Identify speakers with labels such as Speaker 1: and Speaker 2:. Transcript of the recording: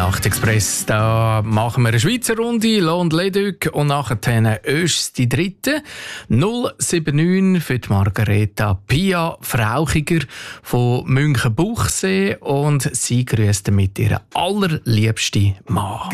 Speaker 1: Nachtexpress, da machen wir eine Schweizer Runde, Lohn Leduc und nachher Ösch die dritte. 079 für die Margareta Pia Frauchiger von Münchenbuchsee und sie grüßt mit ihrem allerliebsten Mann.